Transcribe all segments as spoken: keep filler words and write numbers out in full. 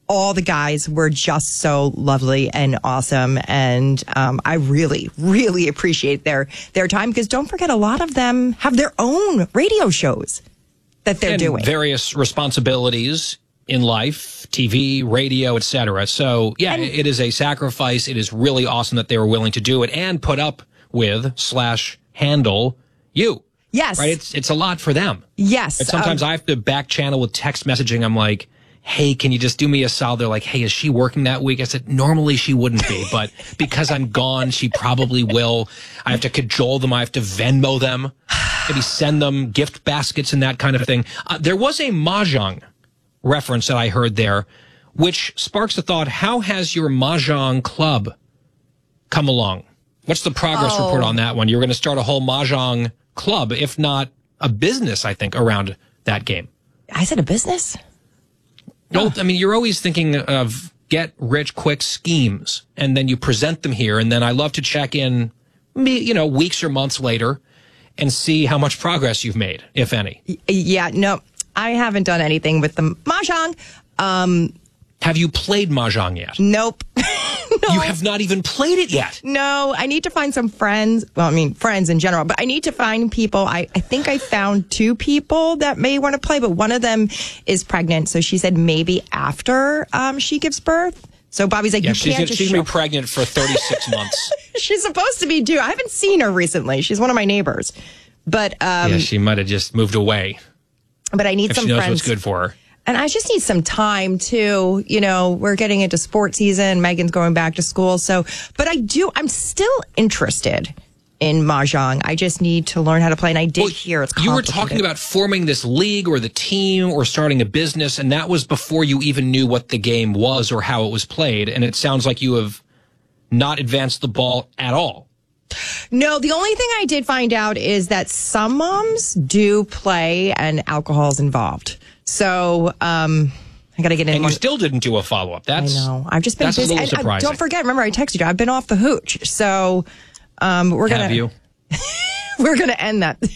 all the guys were just so lovely and awesome. And um, I really, really appreciate their, their time because don't forget, a lot of them have their own radio shows that they're and doing. Various responsibilities in life, T V, radio, et cetera. So, yeah, and it is a sacrifice. It is really awesome that they were willing to do it and put up with slash handle you. Yes. Right? It's, it's a lot for them. Yes. And sometimes um, I have to back channel with text messaging. I'm like, hey, can you just do me a solid? They're like, hey, is she working that week? I said, normally she wouldn't be, but because I'm gone, she probably will. I have to cajole them. I have to Venmo them, maybe send them gift baskets and that kind of thing. Uh, there was a Mahjong reference that I heard there, which sparks the thought, how has your Mahjong club come along? What's the progress oh. report on that one? You're going to start a whole Mahjong club, if not a business, I think, around that game. I said a business? No, I mean, you're always thinking of get-rich-quick schemes, and then you present them here, and then I love to check in, you know, weeks or months later and see how much progress you've made, if any. Yeah, no, I haven't done anything with the Mahjong. Um, have you played Mahjong yet? Nope. No. You have not even played it yet? No, I need to find some friends. Well, I mean, friends in general, but I need to find people. I, I think I found two people that may want to play, but one of them is pregnant. So she said maybe after um, she gives birth. So Bobby's like, yeah, you she's can't gonna, just she's show- been pregnant for thirty-six months. She's supposed to be due. I haven't seen her recently. She's one of my neighbors. But um, yeah, she might have just moved away. But I need if some she knows friends. What's good for her. And I just need some time too. You know, we're getting into sports season. Megan's going back to school. So, but I do, I'm still interested in Mahjong. I just need to learn how to play. And I did well, hear it's You were complicated. talking about forming this league or the team or starting a business. And that was before you even knew what the game was or how it was played. And it sounds like you have not advanced the ball at all. No, the only thing I did find out is that some moms do play and alcohol is involved. So, um, I got to get in. And more. you still didn't do a follow-up. That's, I know. I've just been that's busy. a little And, uh, surprising. don't forget, remember I texted you. I've been off the hooch. So, um, we're going to. Have you? We're going to end that.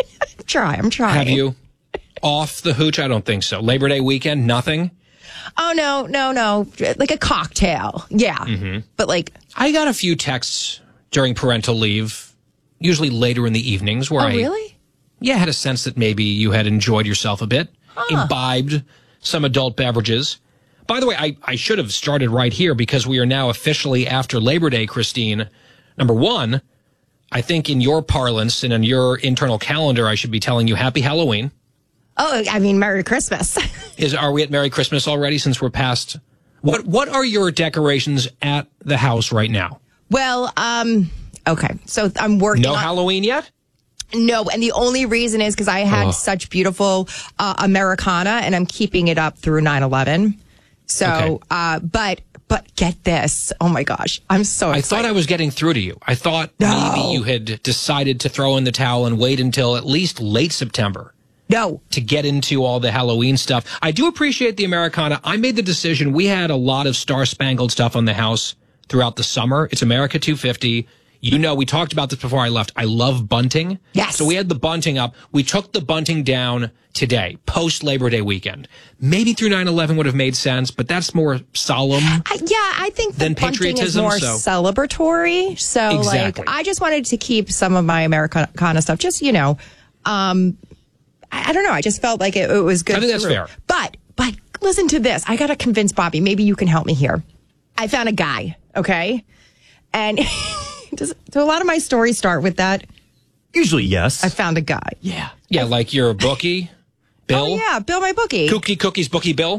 Try. I'm trying. Have you? Off the hooch? I don't think so. Labor Day weekend? Nothing? Oh, no, no, no. Like a cocktail. Yeah. Mm-hmm. But like. I got a few texts during parental leave, usually later in the evenings, where oh, I. really? Yeah, had a sense that maybe you had enjoyed yourself a bit. Huh. Imbibed some adult beverages. By the way, I, I should have started right here because we are now officially after Labor Day, Christine. Number one, I think in your parlance and in your internal calendar, I should be telling you Happy Halloween. Oh, I mean, Merry Christmas. Is Are we at Merry Christmas already since we're past? What What are your decorations at the house right now? Well, um, okay. So I'm working No on- Halloween yet? No, and the only reason is because I had oh. such beautiful uh, Americana, and I'm keeping it up through nine eleven. So, okay. uh, but but get this. Oh, my gosh. I'm so excited. I thought I was getting through to you. I thought no. maybe you had decided to throw in the towel and wait until at least late September. No. To get into all the Halloween stuff. I do appreciate the Americana. I made the decision. We had a lot of Star-Spangled stuff on the house throughout the summer. It's America two fifty. You know, we talked about this before I left. I love bunting. Yes. So we had the bunting up. We took the bunting down today, post Labor Day weekend. Maybe through nine eleven would have made sense, but that's more solemn. I, yeah, I think the than bunting patriotism, is more so. celebratory. So, exactly. like, I just wanted to keep some of my Americana stuff. Just, you know, um, I, I don't know. I just felt like it, it was good. I think that's through. fair. But, but listen to this. I got to convince Bobby. Maybe you can help me here. I found a guy, okay? And does, do a lot of my stories start with that? Usually, yes. I found a guy. Yeah. Yeah, like you're a bookie, Bill. Oh, yeah, Bill, my bookie. Cookie Cookies Bookie Bill.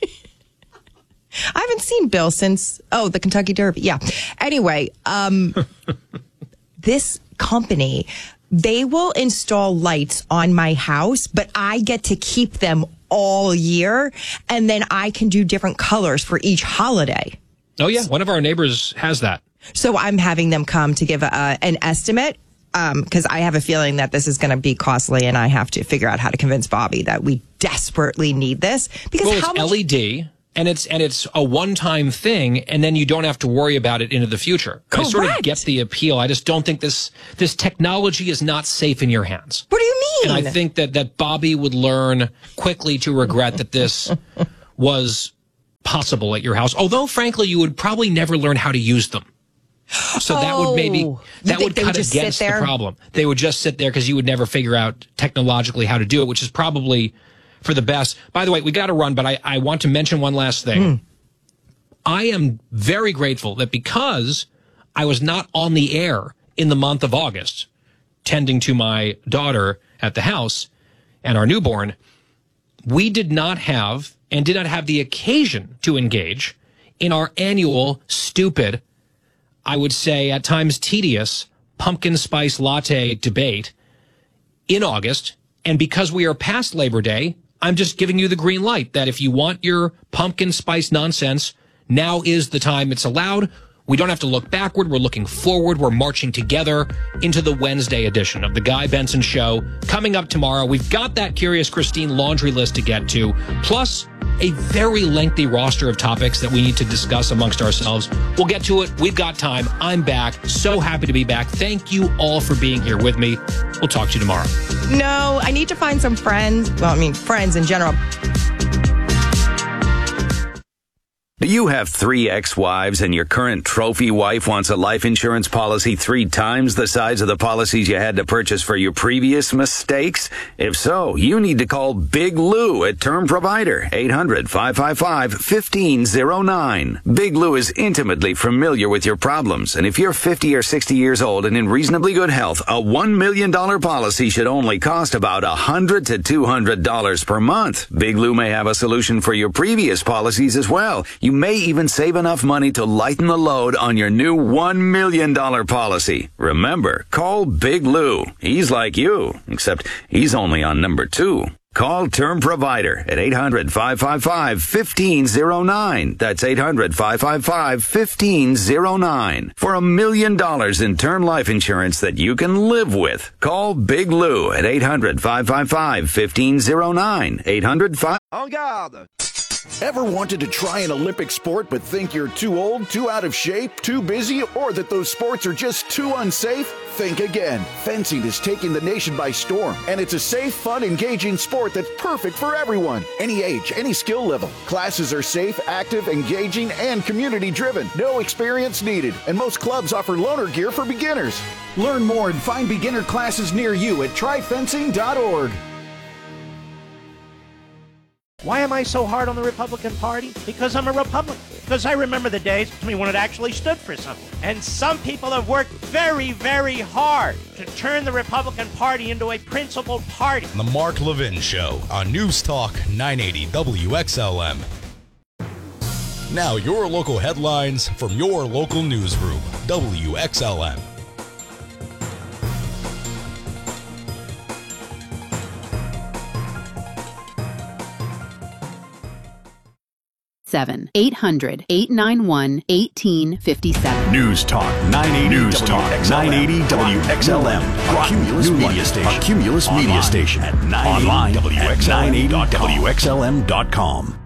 I haven't seen Bill since, oh, the Kentucky Derby. Yeah. Anyway, um, this company, they will install lights on my house, but I get to keep them all year, and then I can do different colors for each holiday. Oh, yeah. One of our neighbors has that. So I'm having them come to give a, an estimate because um, I have a feeling that this is going to be costly, and I have to figure out how to convince Bobby that we desperately need this. Because well, how it's much- L E D, and it's and it's a one-time thing, and then you don't have to worry about it into the future. Correct. I sort of get the appeal. I just don't think this this technology is not safe in your hands. What do you mean? And I think that, that Bobby would learn quickly to regret that this was possible at your house. Although, frankly, you would probably never learn how to use them. So that Oh, would maybe, you that think would they would cut just sit against the there? problem. They would just sit there because you would never figure out technologically how to do it, which is probably for the best. By the way, we got to run, but I, I want to mention one last thing. Mm. I am very grateful that because I was not on the air in the month of August, tending to my daughter at the house and our newborn, we did not have and did not have the occasion to engage in our annual stupid, I would say at times tedious, pumpkin spice latte debate in August. And because we are past Labor Day, I'm just giving you the green light that if you want your pumpkin spice nonsense, now is the time it's allowed. We don't have to look backward. We're looking forward. We're marching together into the Wednesday edition of the Guy Benson Show. Coming up tomorrow, we've got that Curious Christine laundry list to get to, plus a very lengthy roster of topics that we need to discuss amongst ourselves. We'll get to it. We've got time. I'm back. So happy to be back. Thank you all for being here with me. We'll talk to you tomorrow. No, I need to find some friends. Well, I mean, friends in general. Do you have three ex-wives and your current trophy wife wants a life insurance policy three times the size of the policies you had to purchase for your previous mistakes? If so, you need to call Big Lou at Term Provider, eight hundred, five five five, one five zero nine. Big Lou is intimately familiar with your problems, and if you're fifty or sixty years old and in reasonably good health, a one million dollars policy should only cost about one hundred to two hundred dollars per month. Big Lou may have a solution for your previous policies as well. You may even save enough money to lighten the load on your new one million dollars policy. Remember, call Big Lou. He's like you, except he's only on number two. Call Term Provider at eight hundred, five five five, one five zero nine. That's eight hundred, five five five, one five zero nine. For a million dollars in term life insurance that you can live with. Call Big Lou at eight hundred, five five five, one five zero nine. eight hundred, five... En garde! Ever wanted to try an Olympic sport but think you're too old, too out of shape, too busy, or that those sports are just too unsafe? Think again. Fencing is taking the nation by storm, and it's a safe, fun, engaging sport that's perfect for everyone. Any age, any skill level. Classes are safe, active, engaging, and community-driven. No experience needed, and most clubs offer loaner gear for beginners. Learn more and find beginner classes near you at try fencing dot org. Why am I so hard on the Republican Party? Because I'm a Republican. Because I remember the days when it actually stood for something. And some people have worked very, very hard to turn the Republican Party into a principled party. The Mark Levin Show on News Talk nine eighty W X L M. Now your local headlines from your local newsroom, W X L M. seven eight hundred, eight nine one, one eight five seven. News Talk nine eighty News Talk nine eighty W X L M. A Cumulus Media Station. A Cumulus Media Station. Online at nine eighty W X L M dot com.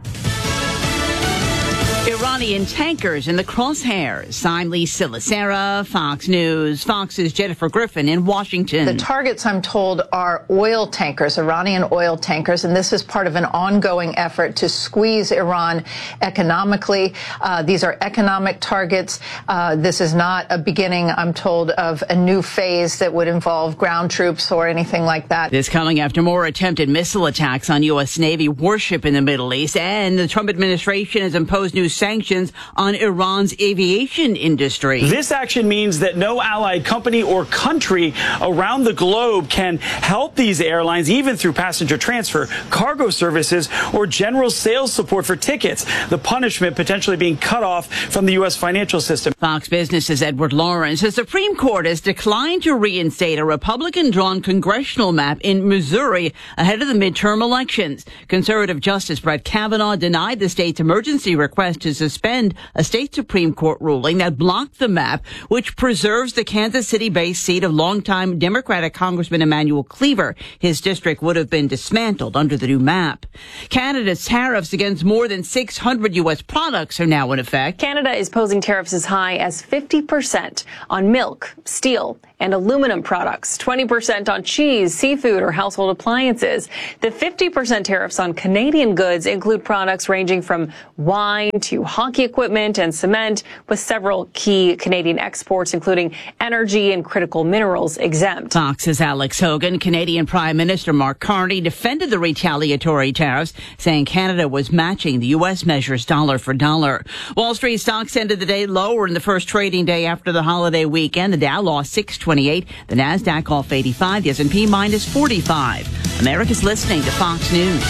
Iranian tankers in the crosshairs. I'm Lisa Lacera, Fox News. Fox's Jennifer Griffin in Washington. The targets, I'm told, are oil tankers, Iranian oil tankers, and this is part of an ongoing effort to squeeze Iran economically. Uh, these are economic targets. Uh, this is not a beginning, I'm told, of a new phase that would involve ground troops or anything like that. This coming after more attempted missile attacks on U S. Navy warship in the Middle East, and the Trump administration has imposed new sanctions on Iran's aviation industry. This action means that no allied company or country around the globe can help these airlines, even through passenger transfer, cargo services, or general sales support for tickets. The punishment potentially being cut off from the U S financial system. Fox Business's Edward Lawrence. The Supreme Court has declined to reinstate a Republican-drawn congressional map in Missouri ahead of the midterm elections. Conservative Justice Brett Kavanaugh denied the state's emergency request to suspend a state Supreme Court ruling that blocked the map, which preserves the Kansas City-based seat of longtime Democratic Congressman Emanuel Cleaver. His district would have been dismantled under the new map. Canada's tariffs against more than six hundred U S products are now in effect. Canada is posing tariffs as high as fifty percent on milk, steel, and aluminum products, twenty percent on cheese, seafood, or household appliances. The fifty percent tariffs on Canadian goods include products ranging from wine to hockey equipment and cement, with several key Canadian exports, including energy and critical minerals, exempt. Fox's Alex Hogan. Canadian Prime Minister Mark Carney defended the retaliatory tariffs, saying Canada was matching the U S measures dollar for dollar. Wall Street stocks ended the day lower in the first trading day after the holiday weekend. The Dow lost six twenty-eight, the Nasdaq off eighty-five, the S and P minus forty-five. America's listening to Fox News.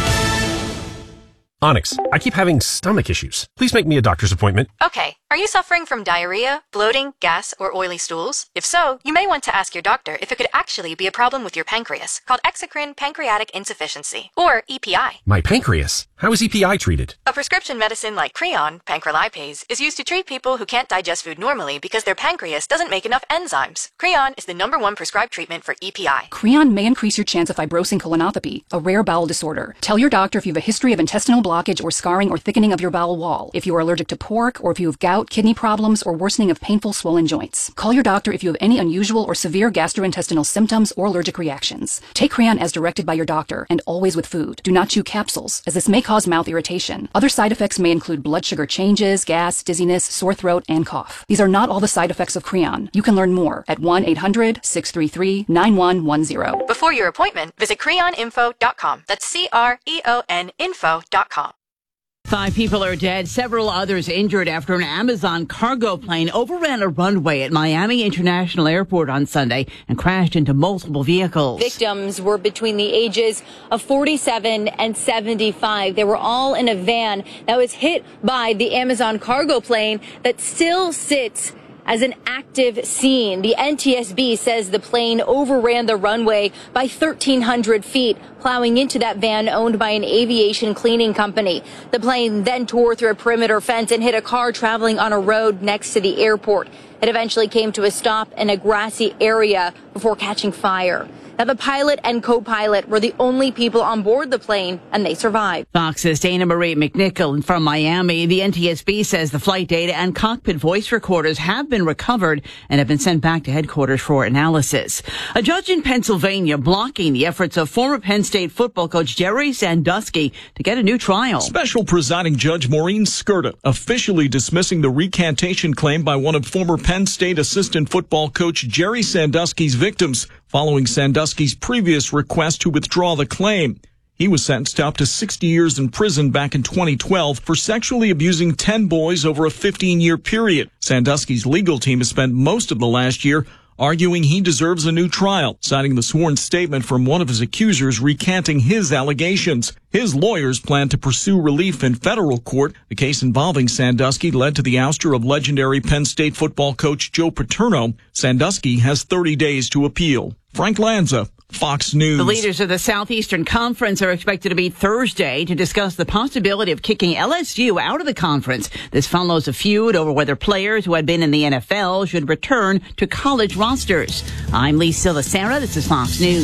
Onyx, I keep having stomach issues. Please make me a doctor's appointment. Okay. Are you suffering from diarrhea, bloating, gas, or oily stools? If so, you may want to ask your doctor if it could actually be a problem with your pancreas, called exocrine pancreatic insufficiency, or E P I. My pancreas? How is E P I treated? A prescription medicine like Creon, pancrelipase, is used to treat people who can't digest food normally because their pancreas doesn't make enough enzymes. Creon is the number one prescribed treatment for E P I. Creon may increase your chance of fibrosing colonopathy, a rare bowel disorder. Tell your doctor if you have a history of intestinal blockage or scarring or thickening of your bowel wall, if you are allergic to pork, or if you have gout, kidney problems, or worsening of painful swollen joints. Call your doctor if you have any unusual or severe gastrointestinal symptoms or allergic reactions. Take Creon as directed by your doctor, and always with food. Do not chew capsules, as this may cause mouth irritation. Other side effects may include blood sugar changes, gas, dizziness, sore throat, and cough. These are not all the side effects of Creon. You can learn more at one eight hundred, six three three, nine one one zero. Before your appointment, visit creon info dot com. That's C R E O N info dot com. Five people are dead, several others injured after an Amazon cargo plane overran a runway at Miami International Airport on Sunday and crashed into multiple vehicles. Victims were between the ages of forty-seven and seventy-five. They were all in a van that was hit by the Amazon cargo plane that still sits as an active scene. The N T S B says the plane overran the runway by thirteen hundred feet, plowing into that van owned by an aviation cleaning company. The plane then tore through a perimeter fence and hit a car traveling on a road next to the airport. It eventually came to a stop in a grassy area before catching fire. Now, the pilot and co-pilot were the only people on board the plane, and they survived. Fox's Dana Marie McNichol from Miami. The N T S B says the flight data and cockpit voice recorders have been recovered and have been sent back to headquarters for analysis. A judge in Pennsylvania blocking the efforts of former Penn State football coach Jerry Sandusky to get a new trial. Special presiding judge Maureen Skirta officially dismissing the recantation claim by one of former Penn State assistant football coach Jerry Sandusky's victims, following Sandusky's previous request to withdraw the claim. He was sentenced to up to sixty years in prison back in twenty twelve for sexually abusing ten boys over a fifteen-year period. Sandusky's legal team has spent most of the last year arguing he deserves a new trial, citing the sworn statement from one of his accusers recanting his allegations. His lawyers plan to pursue relief in federal court. The case involving Sandusky led to the ouster of legendary Penn State football coach Joe Paterno. Sandusky has thirty days to appeal. Frank Lanza, Fox News. The leaders of the Southeastern Conference are expected to meet Thursday to discuss the possibility of kicking L S U out of the conference. This follows a feud over whether players who had been in the N F L should return to college rosters. I'm Lee Silasera. This is Fox News.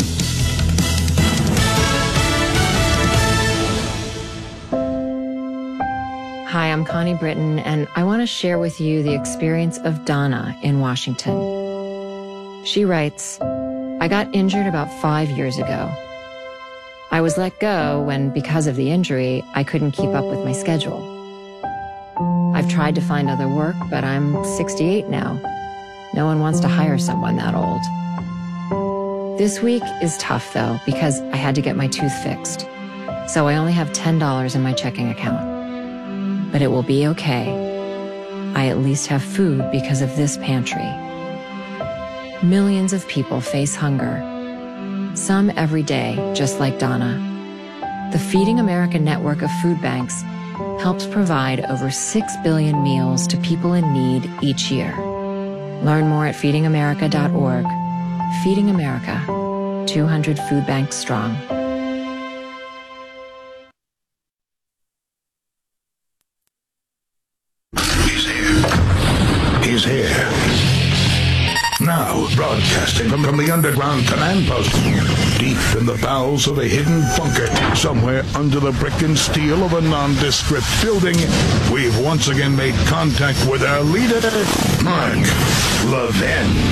Hi, I'm Connie Britton, and I want to share with you the experience of Donna in Washington. She writes, I got injured about five years ago. I was let go when, because of the injury, I couldn't keep up with my schedule. I've tried to find other work, but I'm sixty-eight now. No one wants to hire someone that old. This week is tough, though, because I had to get my tooth fixed. So I only have ten dollars in my checking account. But it will be okay. I at least have food because of this pantry. Millions of people face hunger, some every day, just like Donna. The Feeding America network of food banks helps provide over six billion meals to people in need each year. Learn more at feeding america dot org. Feeding America, two hundred food banks strong. He's here. He's here. Now, broadcasting from, from the underground command post, deep in the bowels of a hidden bunker, somewhere under the brick and steel of a nondescript building, we've once again made contact with our leader, Mark Levin.